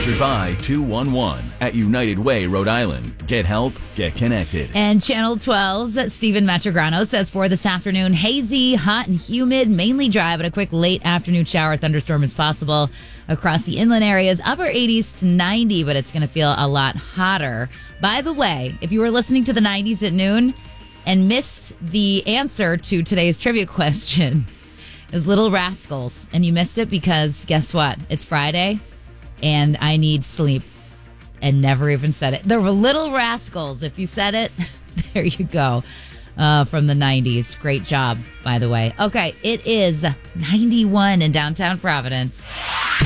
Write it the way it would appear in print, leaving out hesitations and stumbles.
Sponsored by 211 at United Way, Rhode Island. Get help, get connected. And Channel 12's Stephen Matrograno says for this afternoon, hazy, hot and humid, mainly dry, but a quick late afternoon shower thunderstorm is possible across the inland areas. Upper 80s to 90, but it's going to feel a lot hotter. By the way, if you were listening to the 90s at noon and missed the answer to today's trivia question, it was Little Rascals, and you missed it because guess what? It's Friday, and I need sleep, and never even said it. There were Little Rascals. If you said it, there you go, from the 90s. Great job, by the way. Okay, it is 91 in downtown Providence.